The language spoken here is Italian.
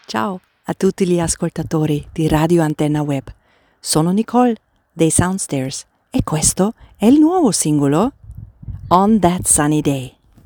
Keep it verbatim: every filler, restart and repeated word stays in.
Ciao a tutti gli ascoltatori di Radio Antenna Web. Sono Nicole dei Soundstairs e questo è il nuovo singolo On That Sunny Day.